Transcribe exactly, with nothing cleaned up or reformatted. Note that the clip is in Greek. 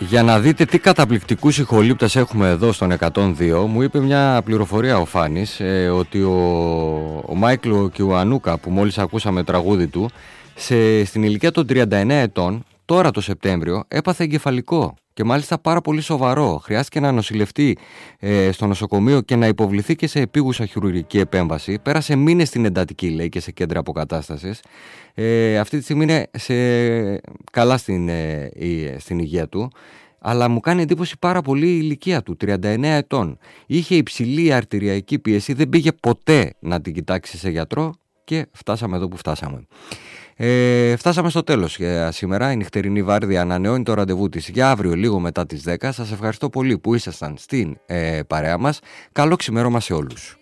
Για να δείτε τι καταπληκτικούς ηχολήπτες έχουμε εδώ στον εκατόν δύο, μου είπε μια πληροφορία ο Φάνης ε, ότι ο, ο Μάικλ Κιουανούκα, που μόλις ακούσαμε τραγούδι του, σε, στην ηλικία των τριάντα εννέα ετών, τώρα το Σεπτέμβριο, έπαθε εγκεφαλικό και μάλιστα πάρα πολύ σοβαρό. Χρειάστηκε να νοσηλευτεί ε, στο νοσοκομείο και να υποβληθεί και σε επίγουσα χειρουργική επέμβαση. Πέρασε μήνες στην εντατική, λέει, και σε κέντρα αποκατάστασης. Ε, αυτή τη στιγμή είναι σε, καλά στην, ε, στην υγεία του. Αλλά μου κάνει εντύπωση πάρα πολύ η ηλικία του, τριάντα εννέα ετών. Είχε υψηλή αρτηριακή πίεση, δεν πήγε ποτέ να την κοιτάξει σε γιατρό και φτάσαμε εδώ που φτάσαμε. Ε, φτάσαμε στο τέλος για σήμερα. Η νυχτερινή βάρδια ανανεώνει το ραντεβού της για αύριο λίγο μετά τις δέκα. Σας ευχαριστώ πολύ που ήσασταν στην ε, παρέα μας. Καλό ξημέρωμα σε όλους.